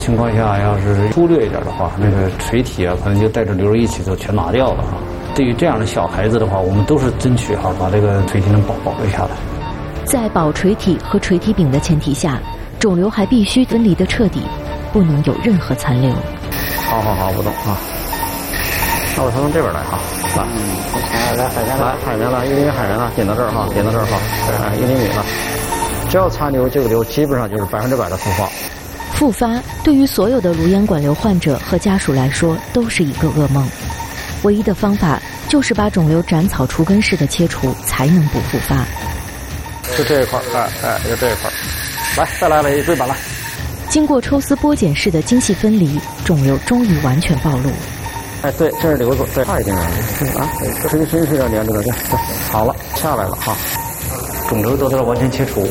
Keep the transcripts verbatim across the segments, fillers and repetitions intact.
情况下，要是忽略一点的话，那个垂体啊，可能就带着瘤一起就全拿掉了哈。对于这样的小孩子的话，我们都是争取哈把这个垂体能保保留下来。 在保垂体和垂体柄的前提下，肿瘤还必须分离的彻底，不能有任何残留。 好好好，不动啊。那我从这边来哈，来， 来来海绵来海绵了，一厘米海绵了，点到这儿哈，点到这儿哈，哎，一厘米了。只要残留这个瘤，基本上就是百分之百的复发。 复发对于所有的颅咽管瘤患者和家属来说都是一个噩梦，唯一的方法就是把肿瘤斩草除根式的切除，才能不复发。 就这一块，哎哎，就这一块，来，再来了一椎板来。 经过抽丝剥茧式的精细分离，肿瘤终于完全暴露。 哎，对，这是瘤子，对，差一点点啊，深深是要连着的，对，对，好了，下来了哈，肿瘤得到了完全切除。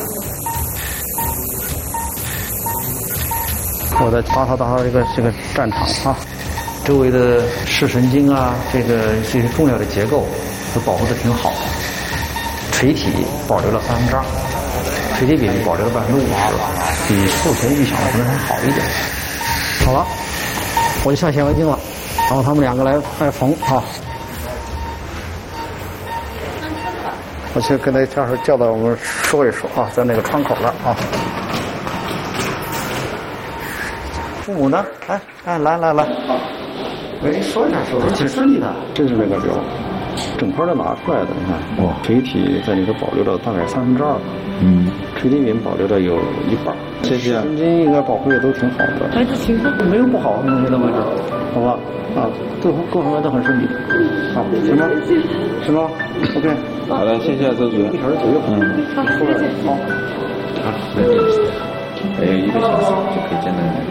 我再把它到这个这个战场啊，周围的视神经啊，这个这些重要的结构都保护的挺好。垂体保留了三分之二，垂体柄保留了百分之五十，比术前预想的可能还好一点。好了，我就下显微镜了，然后他们两个来来缝啊。我去跟那教授叫到我们说一说啊，在那个窗口那儿啊。父母呢？哎哎，来来来，喂，说一下说，挺顺利的。这是那个瘤，整块的拿出来的，你看，哇，垂体在里头保留了大概三分之二，嗯，垂体柄保留了有一半。谢谢。神经应该保护也都挺好的。哎，这情况没有不好，目前的为止，好吧？啊，各各方面都很顺利。好，行吗？行吗 ？OK。 好的，谢谢周主任。 一小时左右。嗯。 好，好，那就还有一个小时就可以见到你。